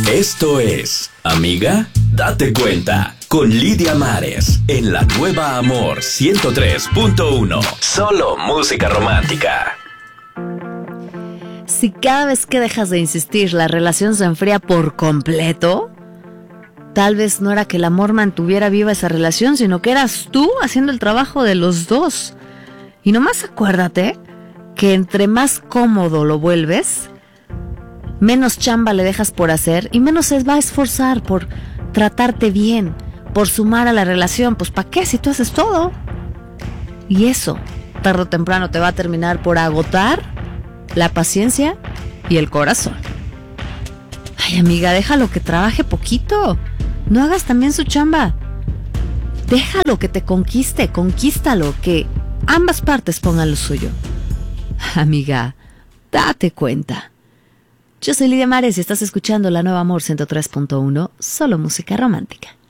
Esto es, amiga, date cuenta, con Lidia Mares, en la nueva Amor 103.1. Solo música romántica. Si cada vez que dejas de insistir la relación se enfría por completo, tal vez no era que el amor mantuviera viva esa relación, sino que eras tú haciendo el trabajo de los dos. Y nomás acuérdate que entre más cómodo lo vuelves, menos chamba le dejas por hacer y menos se va a esforzar por tratarte bien, por sumar a la relación. Pues ¿para qué si tú haces todo? Y eso, tarde o temprano, te va a terminar por agotar la paciencia y el corazón. Ay, amiga, déjalo que trabaje poquito. No hagas también su chamba. Déjalo que te conquiste, conquístalo, que ambas partes pongan lo suyo. Amiga, date cuenta. Yo soy Lidia Mares y estás escuchando la nueva Amor 103.1, solo música romántica.